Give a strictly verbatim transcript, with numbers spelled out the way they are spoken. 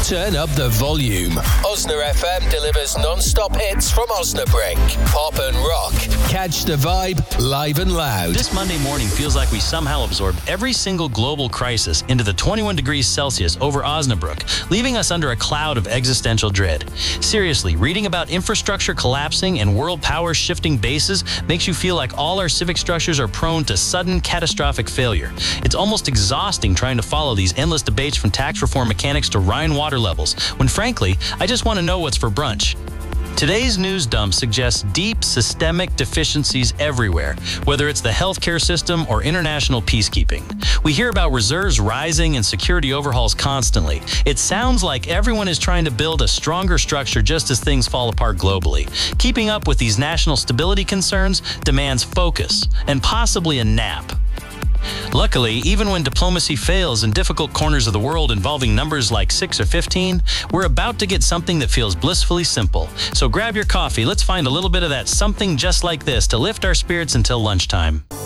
Turn up the volume. Osna F M delivers non-stop hits from Osnabrück. Pop and rock. Catch the vibe live and loud. This Monday morning feels like we somehow absorbed every single global crisis into the twenty-one degrees Celsius over Osnabrück, leaving us under a cloud of existential dread. Seriously, reading about infrastructure collapsing and world powers shifting bases makes you feel like all our civic structures are prone to sudden, catastrophic failure. It's almost exhausting trying to follow these endless debates from tax reform mechanics to Rhine water levels, when frankly, I just want to know what's for brunch. Today's news dump suggests deep systemic deficiencies everywhere, whether it's the healthcare system or international peacekeeping. We hear about reserves rising and security overhauls constantly. It sounds like everyone is trying to build a stronger structure just as things fall apart globally. Keeping up with these national stability concerns demands focus and possibly a nap. Luckily, even when diplomacy fails in difficult corners of the world involving numbers like six or fifteen, we're about to get something that feels blissfully simple. So grab your coffee, let's find a little bit of that something just like this to lift our spirits until lunchtime.